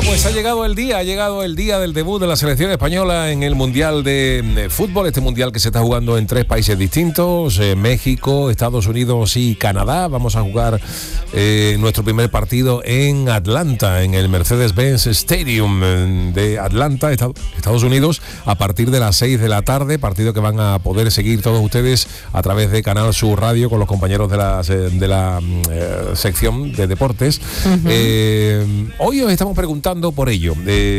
Pues ha llegado el día del debut de la selección española en el Mundial de Fútbol, este Mundial que se está jugando en 3 países distintos, México, Estados Unidos y Canadá. Vamos a jugar nuestro primer partido en Atlanta, en el Mercedes-Benz Stadium de Atlanta, Estados Unidos, a partir de las 6 de la tarde, partido que van a poder seguir todos ustedes a través de Canal Sur Radio con los compañeros de la sección de deportes. Hoy os estamos preguntando por ello.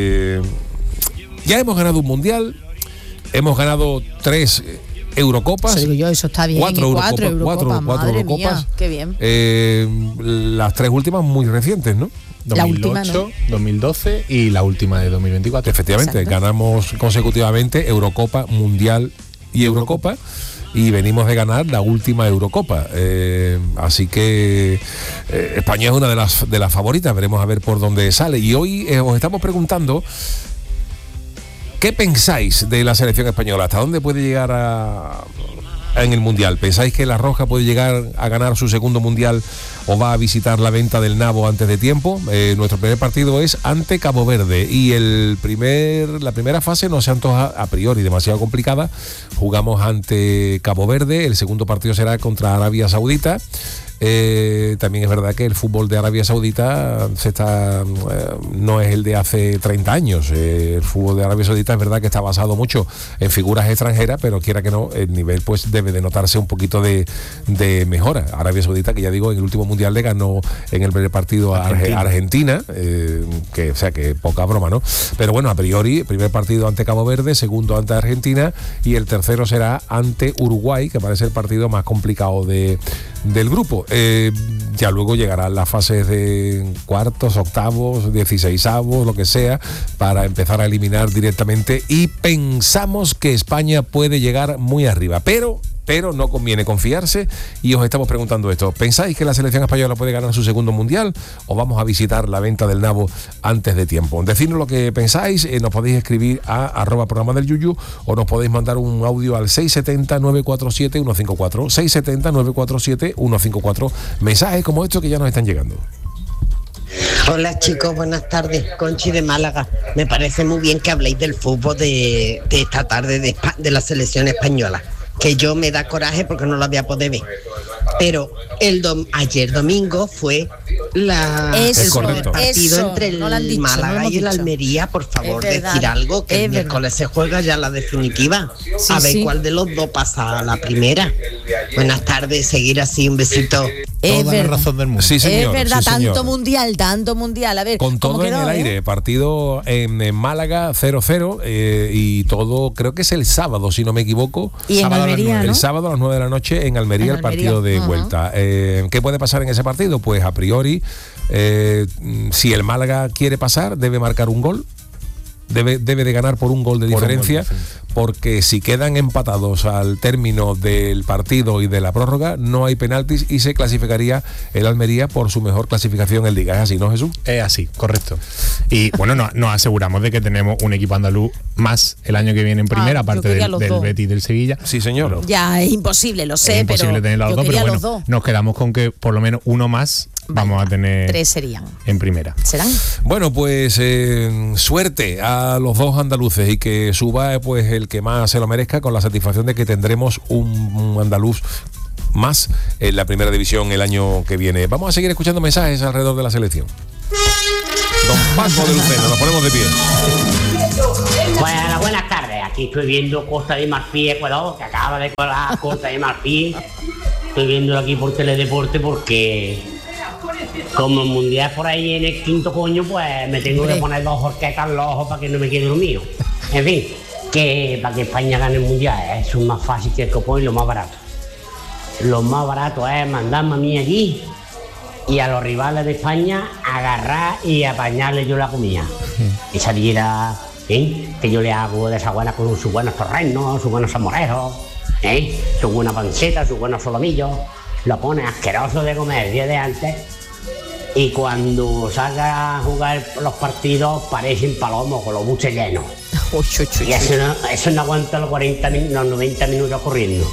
Ya hemos ganado un mundial, hemos ganado 3 Eurocopas. Eso digo yo, eso está bien. 4 Eurocopas, madre Eurocopas. Mía, qué bien. Las 3 últimas muy recientes, ¿no? 2008, La última, ¿no? 2012 y la última de 2024. Efectivamente, Exacto. ganamos consecutivamente Eurocopa, Mundial y Eurocopa. Y venimos de ganar la última Eurocopa, así que España es una de las favoritas. Veremos a ver por dónde sale. Y hoy os estamos preguntando ¿qué pensáis de la selección española? ¿Hasta dónde puede llegar en el Mundial? ¿Pensáis que La Roja puede llegar a ganar su segundo Mundial o va a visitar la venta del nabo antes de tiempo? Nuestro primer partido es ante Cabo Verde y la primera fase no se antoja a priori demasiado complicada. Jugamos ante Cabo Verde, el segundo partido será contra Arabia Saudita. También es verdad que el fútbol de Arabia Saudita no es el de hace 30 años. El fútbol de Arabia Saudita es verdad que está basado mucho en figuras extranjeras, pero quiera que no, el nivel pues debe de notarse un poquito de mejora. Arabia Saudita, que ya digo, en el último mundial le ganó en el primer partido a Argentina, que poca broma, ¿no? Pero bueno, a priori, primer partido ante Cabo Verde, segundo ante Argentina y el tercero será ante Uruguay, que parece el partido más complicado del grupo. Ya luego llegarán las fases de cuartos, octavos, 16avos, lo que sea, para empezar a eliminar directamente, y pensamos que España puede llegar muy arriba, pero no conviene confiarse, y os estamos preguntando esto: ¿pensáis que la selección española puede ganar su segundo mundial o vamos a visitar la venta del nabo antes de tiempo? Decidnos lo que pensáis, nos podéis escribir a @programa del Yuyu o nos podéis mandar un audio al 670-947-154, 670-947-154, mensajes como estos que ya nos están llegando. Hola chicos, buenas tardes. Conchi de Málaga. Me parece muy bien que habléis del fútbol de esta tarde de la selección española, que yo me da coraje porque no la voy a poder ver. Pero ayer domingo fue el partido entre el Málaga y el Almería. Por favor, decir algo, que el miércoles se juega ya la definitiva. Sí, a ver sí. cuál de los dos pasa a la primera. Buenas tardes, seguir así, un besito. Toda la razón del mundo. Sí, señor, es verdad, sí, señor. tanto mundial. A ver, con todo ¿cómo quedó, en el aire, partido en Málaga 0-0, y todo creo que es el sábado, si no me equivoco. Y en sábado a las Almería, 9. ¿no? El sábado a las 9 de la noche en Almería, En el partido Almería. de vuelta. ¿Qué puede pasar en ese partido? Pues a priori, si el Málaga quiere pasar, debe marcar un gol. Debe de ganar por un gol de diferencia, porque si quedan empatados al término del partido y de la prórroga, no hay penaltis y se clasificaría el Almería por su mejor clasificación en Liga. ¿Es así, no, Jesús? Es así, correcto. Y bueno, nos aseguramos de que tenemos un equipo andaluz más el año que viene en primera, yo aparte quería del los dos. Betis y del Sevilla. Sí, señor. Pero Ya es imposible, lo sé, es imposible pero tener los yo dos, pero quería bueno, los dos. nos quedamos con que por lo menos uno más vamos a tener 3 serían. en primera. ¿Serán? Bueno, pues suerte a los dos andaluces y que suba pues el que más se lo merezca, con la satisfacción de que tendremos un andaluz más en la primera división el año que viene. Vamos a seguir escuchando mensajes alrededor de la selección. Don Paco de Lucena, nos ponemos de pie. Bueno, buenas tardes. Aquí estoy viendo Costa de Marfil, Ecuador, que acaba de colar Costa de Marfil. Estoy viendo aquí por Teledeporte porque como el mundial por ahí en el quinto coño, pues me tengo que poner 2 horquetas en los ojos para que no me quede dormido. En fin, que para que España gane el mundial es más fácil que el copón y lo más barato. Lo más barato es mandarme a mí allí y a los rivales de España agarrar y apañarle yo la comida. Esa diera, que yo le hago de esa buena con sus buenos torrenos, sus buenos salmoreros, su buena panceta, sus buenos solomillos. Lo pone asqueroso de comer 10 de antes, y cuando salga a jugar los partidos parecen palomos con los buches llenos. Y eso no aguanta los 90 minutos corriendo.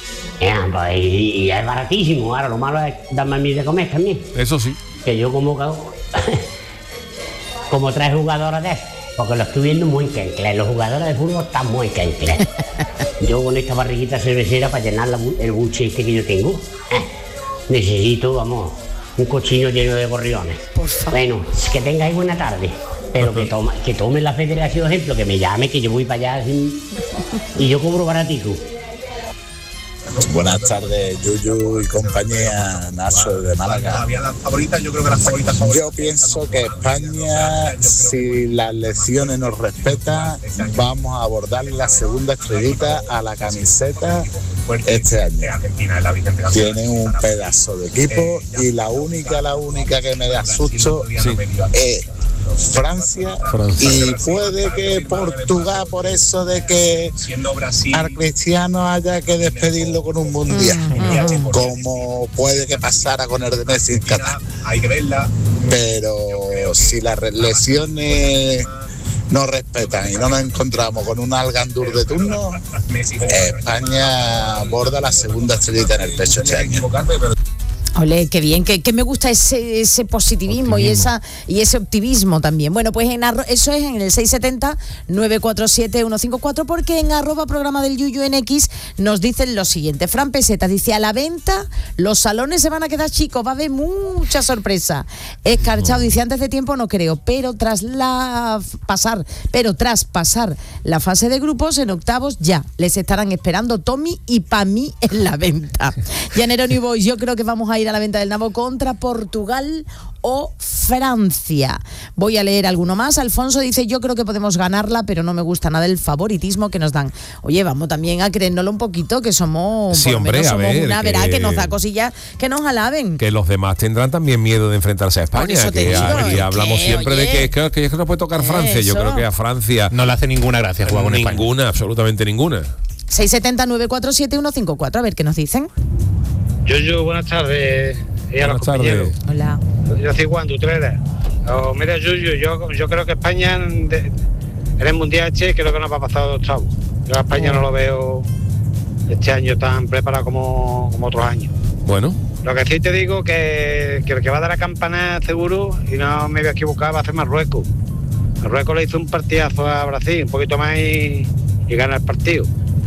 Y es baratísimo. Ahora lo malo es darme a mí de comer también. Eso sí. Que yo como como 3 jugadores de esos, porque lo estoy viendo muy quenclés. Los jugadores de fútbol están muy quenclés. Yo con esta barriguita cervecera para llenar el buche este que yo tengo, necesito, vamos, un cochino lleno de gorriones. Bueno, que tengáis buena tarde, pero que tome la federación ejemplo, que me llame, que yo voy para allá y yo cobro baratico. Buenas tardes, Yuyu y compañía, Nacho de Málaga. Yo pienso que España, si las lesiones nos respetan, vamos a abordar la segunda estrellita a la camiseta este año. Tienen un pedazo de equipo y la única que me da susto es Francia, y puede que Portugal, por eso de que al Cristiano haya que despedirlo con un mundial, como puede que pasara con el de Messi en Qatar. Pero si las lesiones nos respetan y no nos encontramos con un Algandur de turno, España aborda la segunda estrellita en el pecho este año. Ole, qué bien, que me gusta ese positivismo y ese optimismo también. Bueno, pues eso es en el 670-947-154, porque en @programa del Yuyu en X nos dicen lo siguiente. Fran Peseta dice: a la venta los salones se van a quedar chicos, va a haber mucha sorpresa. Escarchado dice: antes de tiempo no creo, pero tras pasar la fase de grupos en octavos ya les estarán esperando Tommy y Pamí en la venta. Llanero New Boys, yo creo que vamos a ir a la venta del Nabo contra Portugal o Francia. Voy a leer alguno más. Alfonso dice: yo creo que podemos ganarla, pero no me gusta nada el favoritismo que nos dan. Oye, vamos también a creérnoslo un poquito, que somos, sí, hombre, somos ver, verá que nos da cosillas, que nos alaben. Que los demás tendrán también miedo de enfrentarse a España, que hablamos siempre de que no puede tocar Francia. Yo creo que a Francia no le hace ninguna gracia jugar con España. Ninguna, absolutamente ninguna. 670-947-154, a ver qué nos dicen. Yuyu, buenas tardes. Buenas tardes. Hola. Yo soy Juan Dutrera. Mira, Yuyu, yo creo que España en el Mundial creo que nos va a pasar de octavo. Yo a España no lo veo este año tan preparado como otros años. Bueno. Lo que sí te digo que el que va a dar la campana seguro, y no me voy a equivocar, va a ser Marruecos. Marruecos le hizo un partidazo a Brasil, un poquito más y gana el partido.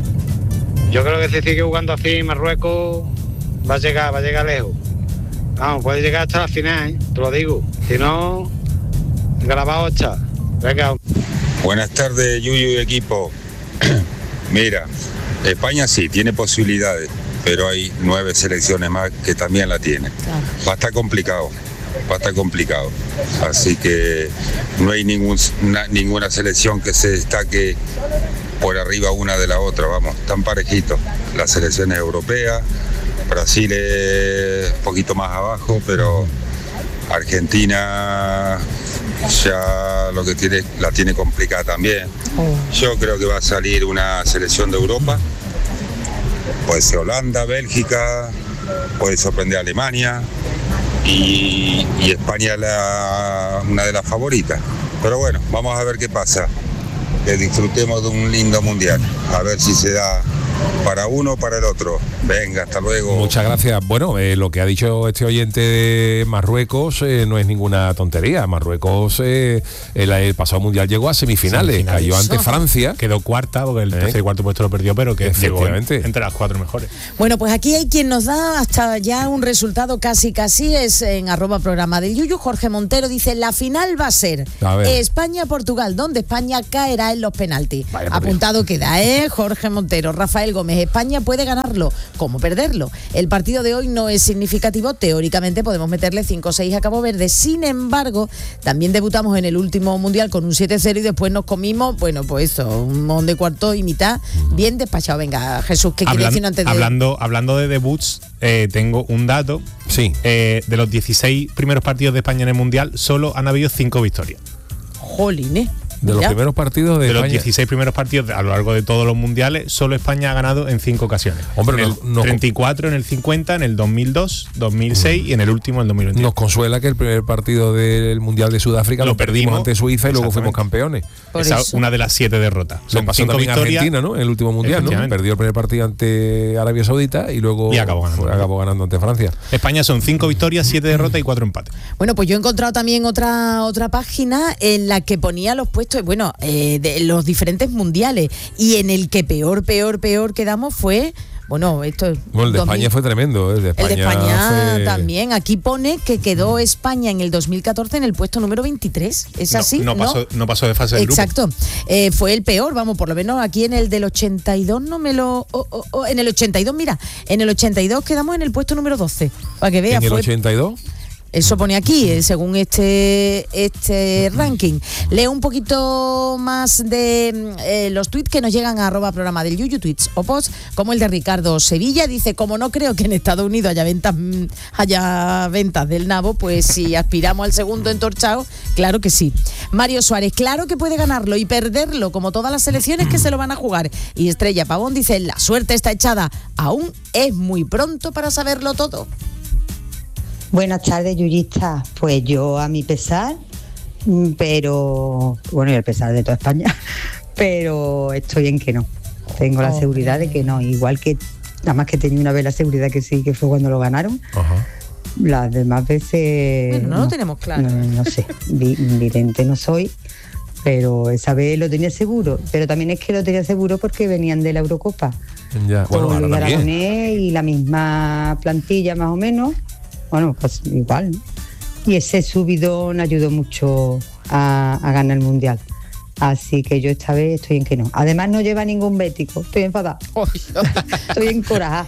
Yo creo que si sigue jugando así, Marruecos va a llegar lejos. Vamos, puede llegar hasta la final, te lo digo. Si no, grabado está. Venga. Buenas tardes, Yuyu y equipo. Mira, España sí tiene posibilidades, pero hay 9 selecciones más que también la tienen. Claro. Va a estar complicado. Así que no hay ninguna selección que se destaque por arriba una de la otra, vamos, tan parejitos. Las selecciones europeas, Brasil es un poquito más abajo, pero Argentina ya la tiene complicada también. Yo creo que va a salir una selección de Europa, puede ser Holanda, Bélgica, puede sorprender a Alemania y España una de las favoritas. Pero bueno, vamos a ver qué pasa. Que disfrutemos de un lindo mundial, a ver si se da para uno o para el otro. Venga, hasta luego. Muchas gracias. Bueno, lo que ha dicho este oyente de Marruecos no es ninguna tontería. Marruecos el pasado mundial llegó a semifinales. Cayó ante Francia. Quedó cuarta, porque el tercer y cuarto puesto lo perdió, pero que llegó entre las 4 mejores. Bueno, pues aquí hay quien nos da hasta ya un resultado casi, es en @programa del Yuyu. Jorge Montero dice: la final va a ser España-Portugal, donde España caerá en los penaltis. Apuntado queda, Jorge Montero. Rafael Gómez: España puede ganarlo, como perderlo. El partido de hoy no es significativo, teóricamente podemos meterle 5-6 a Cabo Verde. Sin embargo, también debutamos en el último mundial con un 7-0 y después nos comimos, bueno, pues eso, un mon de cuarto y mitad, bien despachado. Venga, Jesús, ¿qué quiere decir antes de...? Hablando de debuts, tengo un dato. Sí. De los 16 primeros partidos de España en el mundial, solo han habido 5 victorias. Jolín, De los Ya. primeros partidos de De los España. 16 primeros partidos a lo largo de todos los mundiales, solo España ha ganado en 5 ocasiones. Hombre, en el no- 34, en el 50, en el 2002, 2006 y en el último, en el 2021. Nos consuela que el primer partido del Mundial de Sudáfrica lo perdimos ante Suiza y luego fuimos campeones. Por Esa eso. una de las 7 derrotas. Le Son pasó 5 también a victorias. Argentina, ¿no? En el último Mundial, ¿no? Efectivamente. Perdió el primer partido ante Arabia Saudita y luego Y acabó ganando. ante Francia. España son 5 victorias, 7 derrotas y 4 empates. Bueno, pues yo he encontrado también otra página en la que ponía los puestos, bueno, de los diferentes mundiales, y en el que peor quedamos fue, bueno, esto es Bueno, el de 2000. España fue tremendo. El de España, El de España fue- también. Aquí pone que quedó España en el 2014 en el puesto número 23. ¿Es así? No pasó de fase de grupo. Exacto. Fue el peor, vamos, por lo menos aquí en el del 82 no me lo... en el 82, mira, en el 82 quedamos en el puesto número 12. Para que veas, En el fue... 82. Eso pone aquí, según este ranking. Leo un poquito más de los tweets que nos llegan a @programa del Yuyu, tweets o posts, como el de Ricardo Sevilla. Dice, como no creo que en Estados Unidos haya ventas del nabo, pues si aspiramos al segundo entorchado, claro que sí. Mario Suárez, claro que puede ganarlo y perderlo, como todas las selecciones que se lo van a jugar. Y Estrella Pavón dice, la suerte está echada, aún es muy pronto para saberlo todo. Buenas tardes, yuyistas. Pues yo a mi pesar, pero bueno, y al pesar de toda España, pero estoy en que no. Tengo la seguridad de que no. Igual que, nada más que tenía una vez la seguridad que sí, que fue cuando lo ganaron. Ajá. Las demás veces... Bueno, no lo tenemos claro. No sé, vidente no soy, pero esa vez lo tenía seguro. Pero también es que lo tenía seguro porque venían de la Eurocopa. Ya. Bueno, Con ahora Luis también. Aragonés y la misma plantilla más o menos. Bueno, pues igual, ¿no? Y ese subidón ayudó mucho a ganar el Mundial. Así que yo esta vez estoy en que no. Además no lleva ningún bético, estoy enfadada. Estoy encorajada.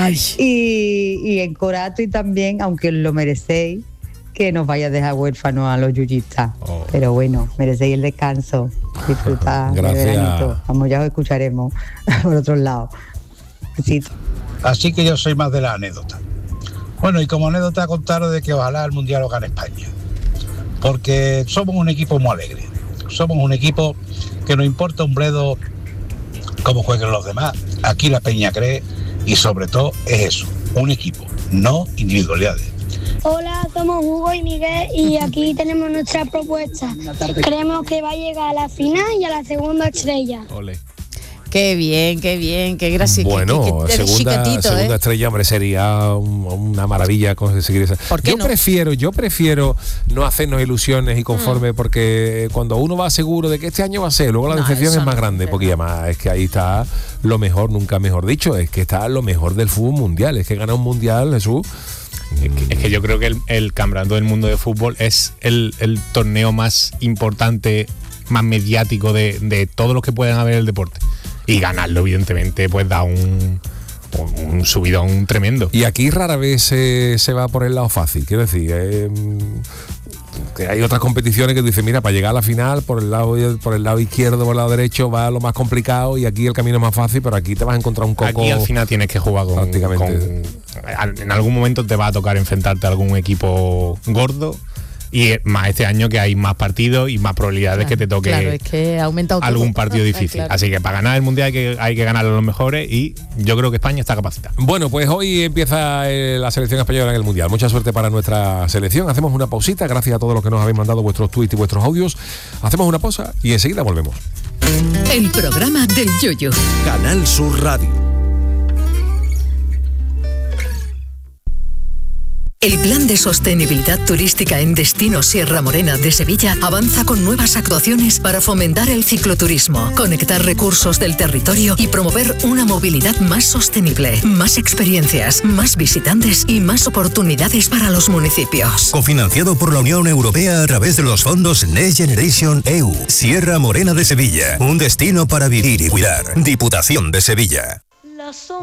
Y encorajada estoy también, aunque lo merecéis, que nos vaya a dejar huérfanos a los yuyistas. Pero bueno, merecéis el descanso. Disfrutad del Gracias. veranito. Vamos, ya os escucharemos por otros lados. Besito. Así que yo soy más de la anécdota. Bueno, y como anécdota contaros de que ojalá el Mundial lo gane España. Porque somos un equipo muy alegre. Somos un equipo que nos importa un bledo cómo jueguen los demás. Aquí la peña cree y sobre todo es eso, un equipo, no individualidades. Hola, somos Hugo y Miguel y aquí tenemos nuestra propuesta. Creemos que va a llegar a la final y a la segunda estrella. Ole. Qué bien, qué gracia. Bueno, qué segunda chiquitito, estrella, hombre, sería una maravilla conseguir esa. ¿Por qué no? Yo prefiero no hacernos ilusiones y conforme, porque cuando uno va seguro de que este año va a ser, luego la decepción eso es más no, grande, porque además es que ahí está lo mejor, nunca mejor dicho, es que está lo mejor del fútbol mundial, es que ganar un mundial, Jesús. Es que yo creo que el Campeonato del Mundo de Fútbol es el torneo más importante, más mediático de todos los que pueden haber en el deporte. Y ganarlo, evidentemente, pues da un subidón tremendo. Y aquí rara vez se va por el lado fácil, quiero decir, que hay otras competiciones que tú dices, mira, para llegar a la final por el lado izquierdo, por el lado derecho va lo más complicado y aquí el camino es más fácil, pero aquí te vas a encontrar un coco. Aquí al final tienes que jugar prácticamente. En algún momento te va a tocar enfrentarte a algún equipo gordo. Y más este año que hay más partidos y más probabilidades que te toque Claro, es que ha aumentado todo. algún partido difícil. Claro. Así que para ganar el Mundial hay que ganar a los mejores y yo creo que España está capacitada. Bueno, pues hoy empieza la selección española en el Mundial. Mucha suerte para nuestra selección. Hacemos una pausita, gracias a todos los que nos habéis mandado vuestros tweets y vuestros audios. Hacemos una pausa y enseguida volvemos. El programa del Yoyo. Canal Sur Radio. El Plan de Sostenibilidad Turística en Destino Sierra Morena de Sevilla avanza con nuevas actuaciones para fomentar el cicloturismo, conectar recursos del territorio y promover una movilidad más sostenible, más experiencias, más visitantes y más oportunidades para los municipios. Cofinanciado por la Unión Europea a través de los fondos Next Generation EU. Sierra Morena de Sevilla. Un destino para vivir y cuidar. Diputación de Sevilla.